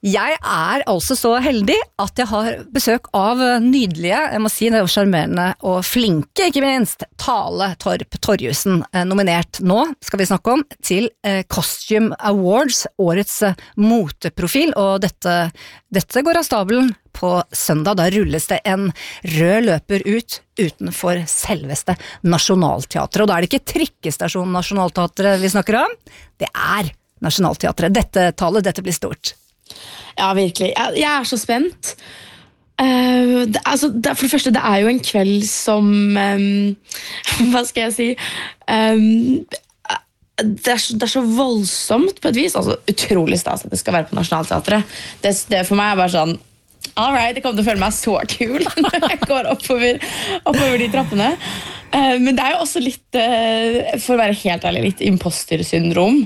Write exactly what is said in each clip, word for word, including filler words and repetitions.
Jeg er altså så heldig at jeg har besøk av nydelige, jeg må si det er charmerende og flinke, ikke minst, Tale Torp Torjussen, nominert nå, skal vi snakke om, til Costume Awards, årets moteprofil, og dette, dette går av stabelen på søndag. Da rulles det en rød løper ut utenfor selveste Nationaltheatret, og da er det ikke trikkestasjon Nationaltheatret vi snakker om, det er Nationaltheatret. Dette Tale, dette blir stort. Ja, virkelig. Jeg, jeg er så spent. Uh, det, altså, det, for det første, det er jo en kveld som um, hva skal jeg si um, det, er så, det er så voldsomt på et vis. Altså, utrolig stas at det skal være på Nationaltheatret. Det, det for meg er bare sånn all right, jeg kommer til å føle meg så kul når jeg går oppover, oppover de trappene. Uh, men det er jo også litt, uh, for å være helt ærlig, litt imposter-syndrom.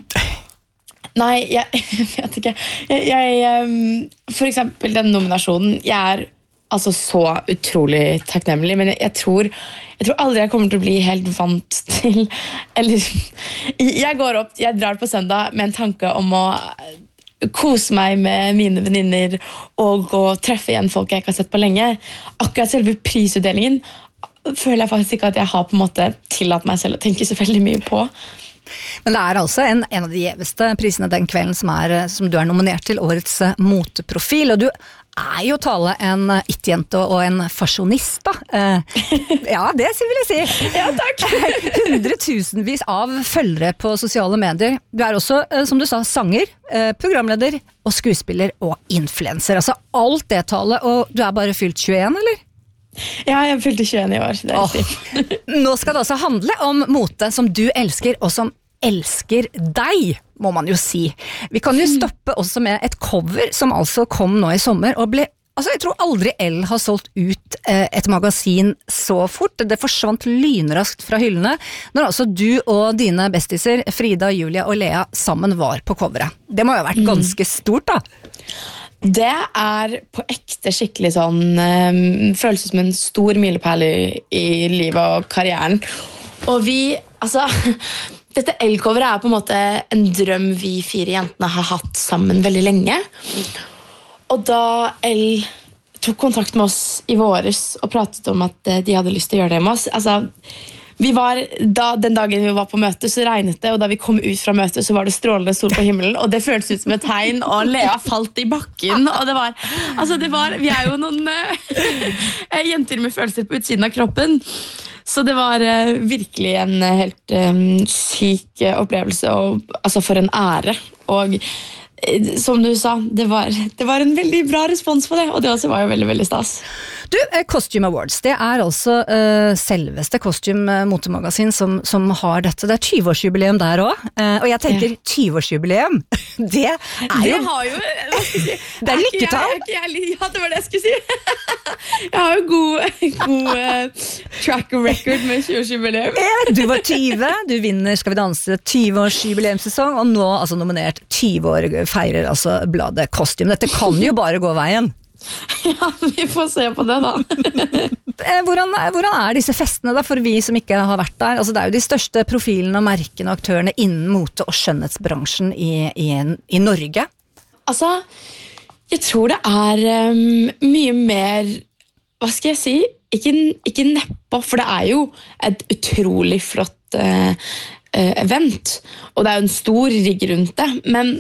Nei, jeg, jeg vet ikke. Jeg, jeg, for eksempel den nominasjonen, jeg er altså så utrolig takknemlig, men jeg, jeg, tror, jeg tror aldri jeg kommer til å bli helt vant til, eller jeg går opp, jeg drar på søndag med en tanke om å kose meg med mine venninner og gå og treffe igjen folk jeg ikke har sett på lenge. Akkurat selve prisutdelingen føler jeg faktisk ikke at jeg har på en måte tillatt meg selv å tenke så veldig mye på. Men det er altså en, en av de gjeveste prisene den kvelden som, er, som du er nominert til årets moteprofil, og du er jo Tale en it-jente og en fasjonist da. Eh, ja, det vil jeg si. Ja, takk. Hundretusenvis av følgere på sosiale medier. Du er også, som du sa, sanger, eh, programleder og skuespiller og influencer. Altså alt det Tale, og du er bare fylt tjueen, eller? Ja, jeg fylte tjueen i år. Det er oh. Nå skal det altså handle om mote som du elsker, og som elsker deg, må man jo si. Vi kan jo stoppe også med et cover som altså kom nå i sommer, og ble, altså jeg tror aldri Elle har solgt ut eh, et magasin så fort. Det forsvant lynraskt fra hyllene, når altså du og dine bestiser, Frida, Julia og Lea, sammen var på coveret. Det må jo ha vært ganske stort da. Det er på ekte skikkelig sånn um, føles som en stor milepæl i, i livet og karrieren. Og vi, altså dette Elle-coveret er på en måte en drøm vi fire jentene har hatt sammen veldig lenge. Og da Elle tok kontakt med oss i våres og pratet om at de hadde lyst til å gjøre det med oss, altså vi var, da, den dagen vi var på møte så regnet det, og da vi kom ut fra møtet så var det strålende sol på himmelen, og det føltes ut som et tegn, og Lea falt i bakken, og det var, altså det var, vi er jo noen uh, jenter med følelser på utsiden av kroppen, så det var uh, virkelig en uh, helt um, syk uh, opplevelse, og altså for en ære, og uh, som du sa, det var, det var en veldig bra respons på det, og det også var jo veldig, veldig stas. Du, Costume Awards, det er altså uh, selveste Costume motemagasin som, som har dette. Det er tjue-årsjubileum der også, uh, og jeg tenker ja. tjue-årsjubileum, det er jo... Det har jo, hva skal jeg si? Det er lykketall. Jeg, jeg, jeg, ja, det var det jeg skulle si. Jeg har jo god, god uh, track record med tjue-årsjubileum. Du var tyve, du vinner Skal vi danse tjue-årsjubileumssesong, og nå altså nominert tjue år feirer altså bladet Costume. Dette kan jo bare gå veien. Ja, vi får se på det da. hvordan, hvordan er disse festene da, for vi som ikke har vært der? Altså, det er jo de største profilene og merkene og aktørene innen mote- og skjønnhetsbransjen i, i, i Norge. Altså, jeg tror det er um, mye mer, hva skal jeg si, ikke, ikke neppe, for det er jo et utrolig flott uh, uh, event, og det er jo en stor rigg rundt det, men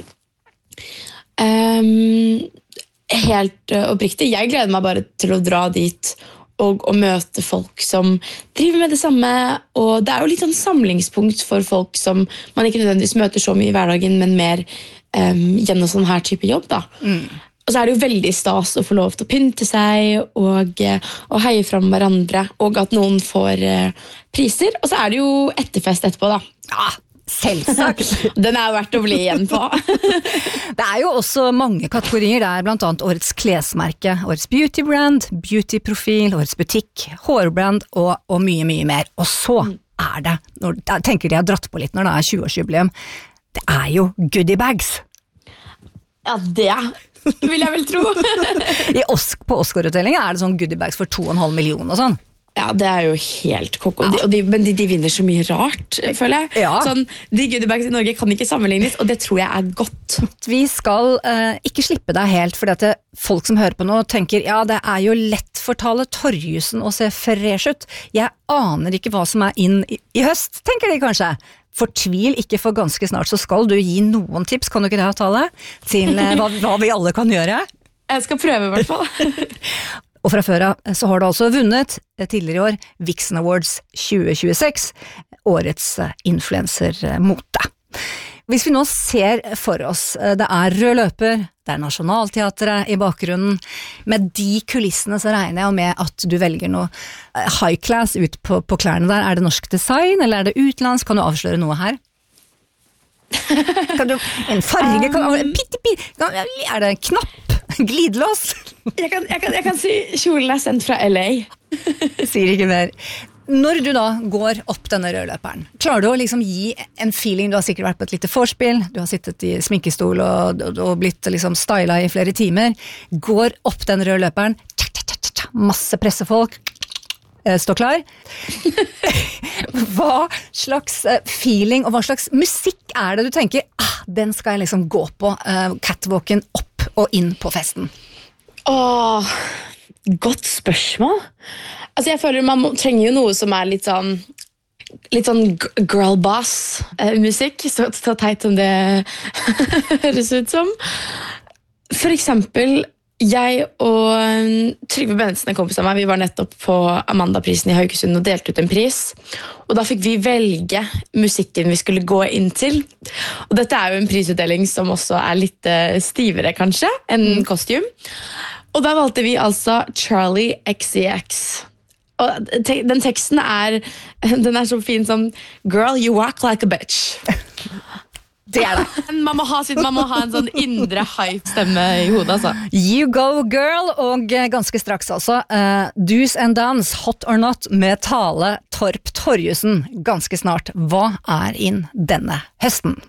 um, helt uh, oppriktig, jeg gleder meg bare til å dra dit og, og møte folk som driver med det samme, og det er jo litt sånn samlingspunkt for folk som man ikke nødvendigvis møter så mye i hverdagen, men mer um, gjennom sånn her type jobb da. Mm. Og så er det jo veldig stas å få lov til å pynte seg og, og heie frem hverandre, og at noen får uh, priser, og så er det jo etterfest etterpå da. Ja, selvsagt. Den er verdt å bli igjen på. Det er jo også mange kategorier. Det er blant annet årets klesmerke, årets beautybrand, beautyprofil, årets butikk, hårbrand og, og mye, mye mer. Og så er det, når, jeg tenker de har dratt på litt når det er tjue-årsjubileum, det er jo goodiebags. Ja, det vil jeg vel tro. I Osk, på Oscar-utdelingen er det sånn goodiebags for to og en halv million og sånn. Ja, det er jo helt koko. Ja. De, de, men de, de vinner så mye rart, føler jeg. Ja. Sånn, de goodiebags i Norge kan ikke sammenlignes, og det tror jeg er godt. Vi skal uh, ikke slippe deg helt, fordi at det, folk som hører på nå tenker, ja, det er jo lett for Tale Torjussen å se fresh ut. Jeg aner ikke hva som er inn i, i høst, tenker de kanskje. Fortvil ikke, for ganske snart så skal du gi noen tips, kan du ikke det, Tale? Til uh, hva, hva vi alle kan gjøre? Jeg skal prøve i hvert fall. Og fra før av så har du altså vunnet tidligere i år Vixen Awards tjue tjueseks, årets influencermote. Hvis vi nå ser for oss, det er rød løper, det er Nationaltheatret i bakgrunnen, med de kulissene så regner jeg med at du velger noe high class ut på, på klærne der. Er det norsk design, eller er det utenlandsk? Kan du avsløre noe her? Kan du, en farge, kan, um, pitti, pitti, er det en knapp? Glidelås? Jeg kan, jeg, kan, jeg kan si kjolen er sendt fra L A. Sier ikke mer. Når du da går opp denne rødløperen, klarer du å liksom gi en feeling? Du har sikkert vært på et lite forspill, du har sittet i sminkestol og, og, og blitt liksom stylet i flere timer, går opp den rødløperen, masse pressefolk, stå klar. Hva slags feeling og hva slags musikk er det du tenker, ah, den skal jeg liksom gå på, uh, catwalken opp og inn på festen? Åh, godt spørsmål. Altså jeg føler man må, trenger jo noe som er litt sånn litt sånn girl boss uh, musikk, så, så teit som det høres ut som. For eksempel jeg og Trygve Bennetsen, en kompis av meg, vi var nettopp på Amandaprisen i Haugesund og delte ut en pris. Og da fikk vi velge musikken vi skulle gå inn til. Og dette er jo en prisutdeling som også er litt stivere, kanskje, enn mm. kostyme. Og da valgte vi altså Charlie X C X. Og te- den teksten er, den er så fin som Girl, you walk like a bitch. Det er det. Man må ha, man må ha en sånn indre hype-stemme i hodet, altså. You go girl, og ganske straks altså uh, Do's and Dance, Hot or Not med Tale Torp Torjussen. Ganske snart. Hva er inn denne høsten?